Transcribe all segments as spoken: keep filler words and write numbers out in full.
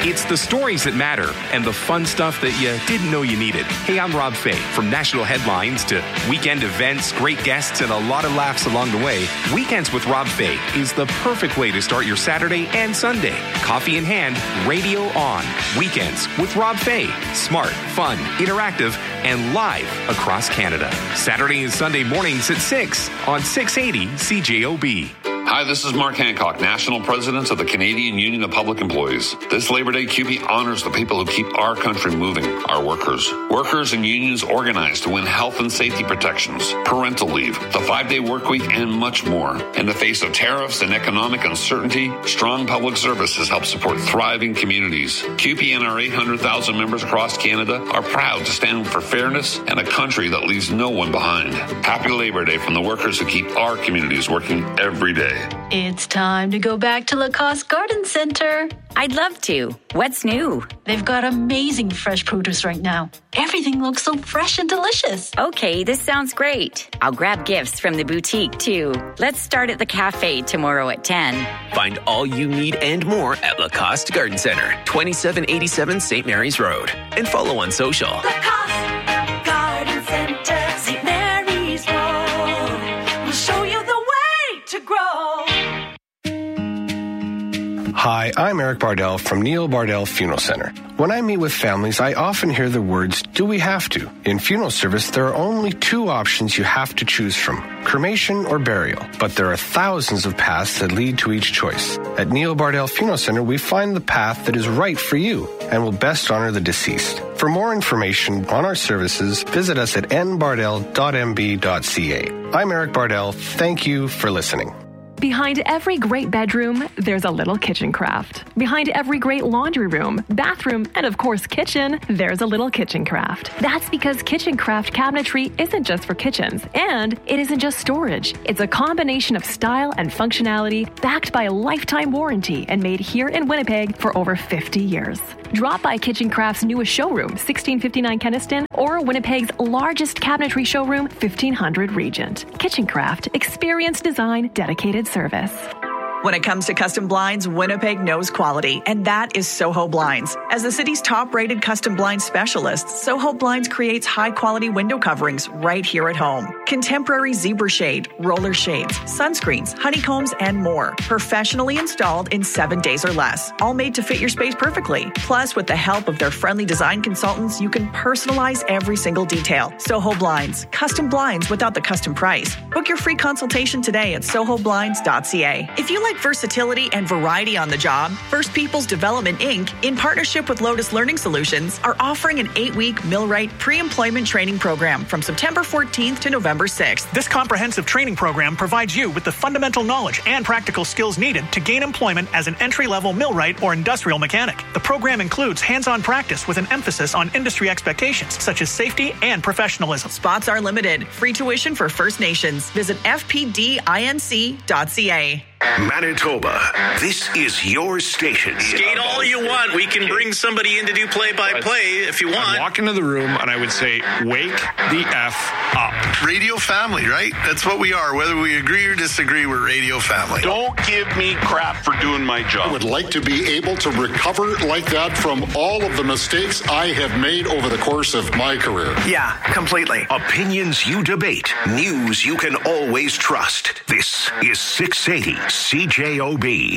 It's the stories that matter and the fun stuff that you didn't know you needed. Hey, I'm Rob Fay. From national headlines to weekend events, great guests, and a lot of laughs along the way, Weekends with Rob Fay is the perfect way to start your Saturday and Sunday. Coffee in hand, radio on. Weekends with Rob Fay. Smart, fun, interactive, and live across Canada. Saturday and Sunday mornings at six on six eighty C J O B. Hi, this is Mark Hancock, National President of the Canadian Union of Public Employees. This Labor Day, C U P E honors the people who keep our country moving, our workers. Workers and unions organize to win health and safety protections, parental leave, the five-day work week, and much more. In the face of tariffs and economic uncertainty, strong public service has helped support thriving communities. C U P E and our eight hundred thousand members across Canada are proud to stand for fairness and a country that leaves no one behind. Happy Labor Day from the workers who keep our communities working every day. It's time to go back to Lacoste Garden Center. I'd love to. What's new? They've got amazing fresh produce right now. Everything looks so fresh and delicious. Okay, this sounds great. I'll grab gifts from the boutique, too. Let's start at the cafe tomorrow at ten. Find all you need and more at Lacoste Garden Center, twenty-seven eighty-seven Saint Mary's Road. And follow on social. Lacoste Garden Center, Saint Mary's Road. We'll show you the way to grow. Hi, I'm Eric Bardell from Neil Bardell Funeral Center. When I meet with families, I often hear the words, do we have to? In funeral service, there are only two options you have to choose from, cremation or burial. But there are thousands of paths that lead to each choice. At Neil Bardell Funeral Center, we find the path that is right for you and will best honor the deceased. For more information on our services, visit us at n bardell dot m b dot c a. I'm Eric Bardell. Thank you for listening. Behind every great bedroom, there's a little kitchen craft. Behind every great laundry room, bathroom, and of course kitchen, there's a little kitchen craft. That's because kitchen craft cabinetry isn't just for kitchens, and it isn't just storage. It's a combination of style and functionality backed by a lifetime warranty and made here in Winnipeg for over fifty years. Drop by Kitchen Craft's newest showroom, sixteen fifty-nine Kenniston, or Winnipeg's largest cabinetry showroom, fifteen hundred Regent. Kitchen Craft, experience design, dedicated service. When it comes to custom blinds, Winnipeg knows quality, and that is Soho Blinds. As the city's top-rated custom blind specialist, Soho Blinds creates high-quality window coverings right here at home. Contemporary zebra shade, roller shades, sunscreens, honeycombs, and more. Professionally installed in seven days or less. All made to fit your space perfectly. Plus, with the help of their friendly design consultants, you can personalize every single detail. Soho Blinds. Custom blinds without the custom price. Book your free consultation today at soho blinds dot c a. If you like versatility and variety on the job, First Peoples Development Incorporated, in partnership with Lotus Learning Solutions, are offering an eight-week Millwright pre-employment training program from September fourteenth to November sixth. This comprehensive training program provides you with the fundamental knowledge and practical skills needed to gain employment as an entry-level millwright or industrial mechanic. The program includes hands-on practice with an emphasis on industry expectations such as safety and professionalism. Spots are limited. Free tuition for First Nations. Visit f p d inc dot c a. Manitoba, this is your station. Skate all you want. We can bring somebody in to do play-by-play if you want. I'd walk into the room and I would say, wake the F up. Radio family, right? That's what we are. Whether we agree or disagree, we're radio family. Don't give me crap for doing my job. I would like to be able to recover like that from all of the mistakes I have made over the course of my career. Yeah, completely. Opinions you debate. News you can always trust. This is six eighty C J O B.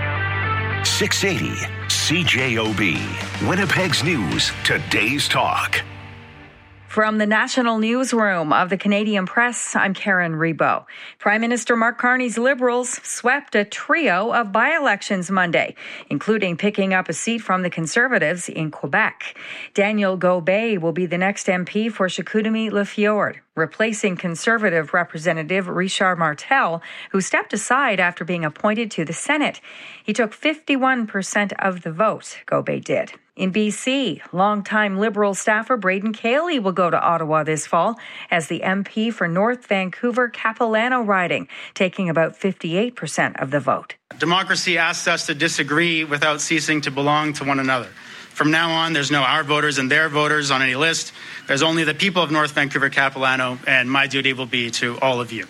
six eighty C J O B. Winnipeg's News, today's talk. From the National Newsroom of the Canadian Press, I'm Karen Rebo. Prime Minister Mark Carney's Liberals swept a trio of by-elections Monday, including picking up a seat from the Conservatives in Quebec. Daniel Gobet will be the next M P for Chicoutimi-Lefjord, replacing Conservative Representative Richard Martel, who stepped aside after being appointed to the Senate. He took fifty-one percent of the vote, Gobet did. In B C, longtime Liberal staffer Braden Cayley will go to Ottawa this fall as the M P for North Vancouver Capilano riding, taking about fifty-eight percent of the vote. Democracy asks us to disagree without ceasing to belong to one another. From now on, there's no our voters and their voters on any list. There's only the people of North Vancouver Capilano, and my duty will be to all of you.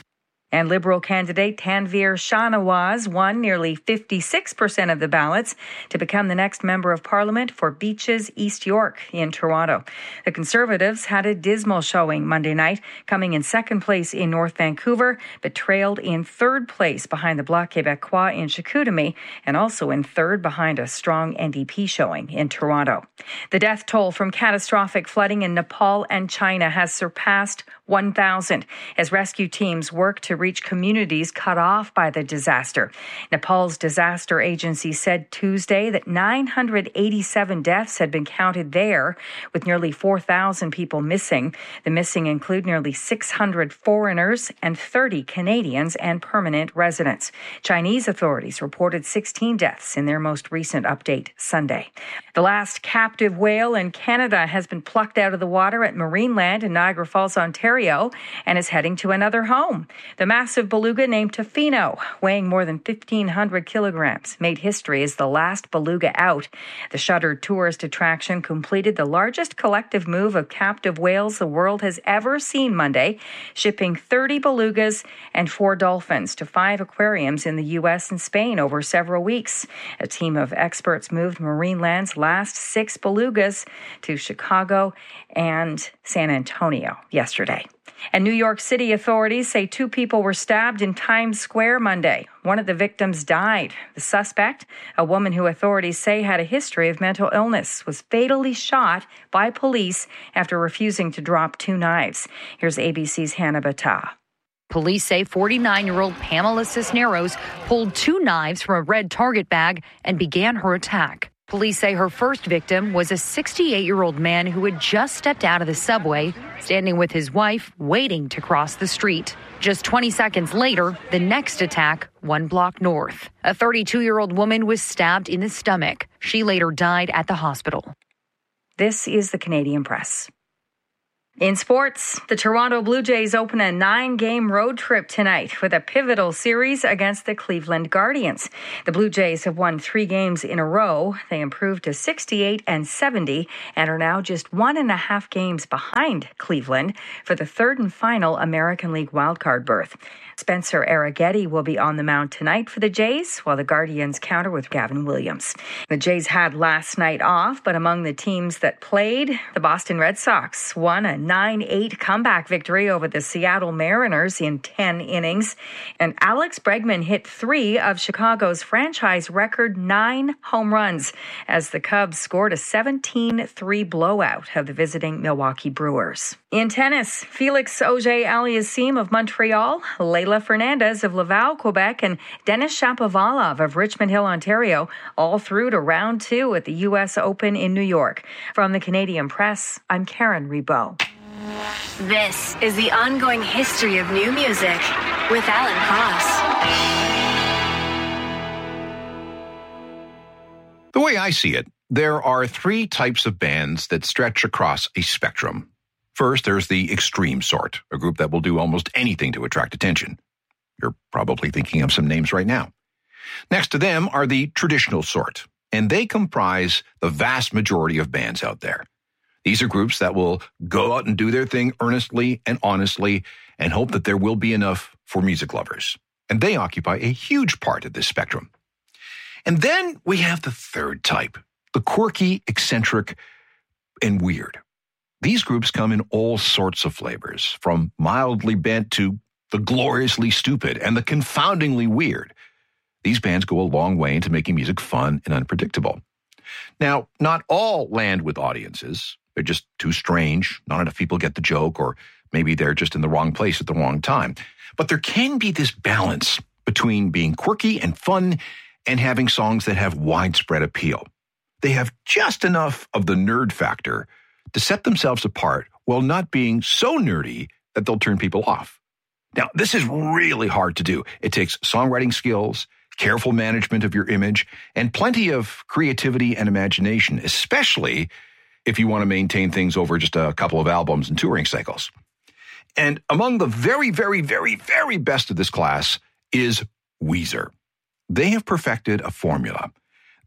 And Liberal candidate Tanveer Shahnawaz won nearly fifty-six percent of the ballots to become the next Member of Parliament for Beaches, East York in Toronto. The Conservatives had a dismal showing Monday night, coming in second place in North Vancouver, but trailed in third place behind the Bloc Québécois in Chicoutimi, and also in third behind a strong N D P showing in Toronto. The death toll from catastrophic flooding in Nepal and China has surpassed one thousand as rescue teams work to reach communities cut off by the disaster. Nepal's disaster agency said Tuesday that nine hundred eighty-seven deaths had been counted there, with nearly four thousand people missing. The missing include nearly six hundred foreigners and thirty Canadians and permanent residents. Chinese authorities reported sixteen deaths in their most recent update Sunday. The last captive whale in Canada has been plucked out of the water at Marineland in Niagara Falls, Ontario, and is heading to another home. The massive beluga named Tofino, weighing more than fifteen hundred kilograms, made history as the last beluga out. The shuttered tourist attraction completed the largest collective move of captive whales the world has ever seen Monday, shipping thirty belugas and four dolphins to five aquariums in the U S and Spain over several weeks. A team of experts moved Marineland's last six belugas to Chicago and San Antonio yesterday. And New York City authorities say two people were stabbed in Times Square Monday. One of the victims died. The suspect, a woman who authorities say had a history of mental illness, was fatally shot by police after refusing to drop two knives. Here's A B C's Hannah Battah. Police say forty-nine-year-old Pamela Cisneros pulled two knives from a red Target bag and began her attack. Police say her first victim was a sixty-eight-year-old man who had just stepped out of the subway, standing with his wife, waiting to cross the street. Just twenty seconds later, the next attack, one block north. A thirty-two-year-old woman was stabbed in the stomach. She later died at the hospital. This is the Canadian Press. In sports, the Toronto Blue Jays open a nine-game road trip tonight with a pivotal series against the Cleveland Guardians. The Blue Jays have won three games in a row. They improved to sixty-eight and seventy and are now just one and a half games behind Cleveland for the third and final American League wildcard berth. Spencer Arrighetti will be on the mound tonight for the Jays, while the Guardians counter with Gavin Williams. The Jays had last night off, but among the teams that played, the Boston Red Sox won a nine eight comeback victory over the Seattle Mariners in ten innings. And Alex Bregman hit three of Chicago's franchise record nine home runs as the Cubs scored a seventeen three blowout of the visiting Milwaukee Brewers. In tennis, Felix Auger-Aliassime of Montreal, Leylah Fernandez of Laval, Quebec, and Denis Shapovalov of Richmond Hill, Ontario, all through to round two at the U S Open in New York. From the Canadian Press, I'm Karen Rebo. This is the ongoing history of new music with Alan Cross. The way I see it, there are three types of bands that stretch across a spectrum. First, there's the extreme sort, a group that will do almost anything to attract attention. You're probably thinking of some names right now. Next to them are the traditional sort, and they comprise the vast majority of bands out there. These are groups that will go out and do their thing earnestly and honestly and hope that there will be enough for music lovers. And they occupy a huge part of this spectrum. And then we have the third type, the quirky, eccentric, and weird. These groups come in all sorts of flavors, from mildly bent to the gloriously stupid and the confoundingly weird. These bands go a long way into making music fun and unpredictable. Now, not all land with audiences. They're just too strange. Not enough people get the joke, or maybe they're just in the wrong place at the wrong time. But there can be this balance between being quirky and fun and having songs that have widespread appeal. They have just enough of the nerd factor to set themselves apart while not being so nerdy that they'll turn people off. Now, this is really hard to do. It takes songwriting skills, careful management of your image, and plenty of creativity and imagination, especially if you want to maintain things over just a couple of albums and touring cycles. And among the very, very, very, very best of this class is Weezer. They have perfected a formula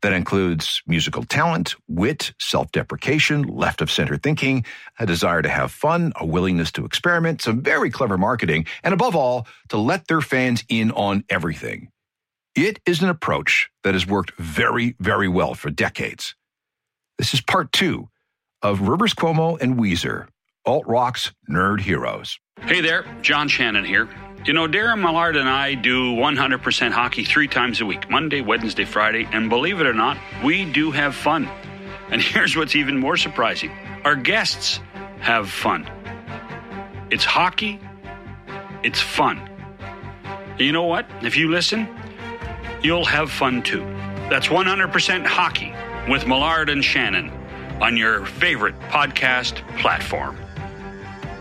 That includes musical talent, wit, self-deprecation, left-of-center thinking, a desire to have fun, a willingness to experiment, some very clever marketing, and above all, to let their fans in on everything. It is an approach that has worked very, very well for decades. This is part two of Rivers Cuomo and Weezer, alt-rock's nerd heroes. Hey there, John Shannon here. You know, Darren Millard and I do one hundred percent hockey three times a week, Monday, Wednesday, Friday, and believe it or not, we do have fun. And here's what's even more surprising. Our guests have fun. It's hockey. It's fun. And you know what? If you listen, you'll have fun too. That's one hundred percent hockey with Millard and Shannon on your favorite podcast platform.